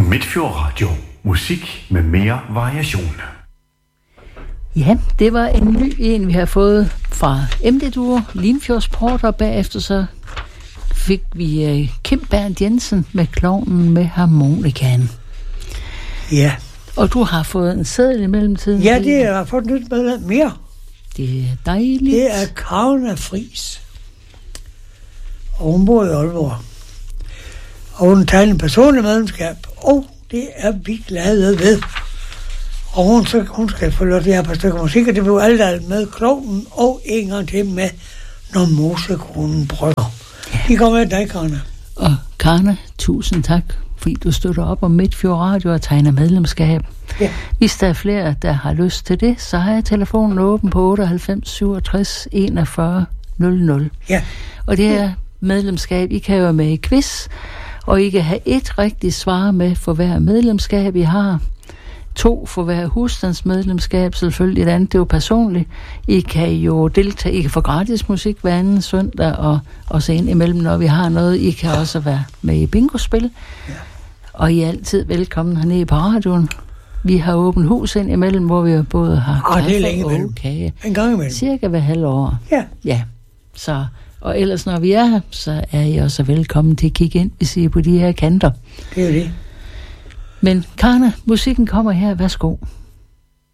Midtfjord Radio. Musik med mere variation. Ja, det var en ny en, vi har fået fra MD-duo, Limfjordsport, og bagefter så fik vi Kim Bernt Jensen med Klovnen med harmonikaen. Ja. Og du har fået en seddel i mellemtiden? Ja, det har fået et nyt medlem mere. Det er dejligt. Det er Karna Friis. Og hun bor i Aalborg. Og hun tegner personligt medlemskab, og det er vi glade ved. Og hun skal få lov til at have et par stykker musik, og det blev alt med Klovnen, og en gang til med Når Mosekronen brygger. De kommer med dig, Karna. Og Karna, tusind tak, fordi du støtter op om Midtfjord Radio og tegner medlemskab. Ja. Hvis der er flere, der har lyst til det, så har jeg telefonen åben på 98 67 41 00. Ja. Og det er medlemskab. I kan jo være med i quiz, og I kan have et rigtigt svar med for hver medlemskab, I har. 2 for hver husstandsmedlemskab, selvfølgelig. Det andet, det er jo personligt. I kan jo deltage, I kan få gratis musik hver anden søndag, og så ind imellem, når vi har noget. I kan også være med i bingospil. Ja. Og I er altid velkommen hernede på radioen. Vi har åbent hus ind imellem, hvor vi både har kaffe og kage. En gang imellem. Cirka hver halvår. Ja. Ja. Så, og ellers, når vi er her, så er I også velkommen til at kigge ind, hvis I er på de her kanter. Det er jo det. Men Karna, musikken kommer her. Værsgo.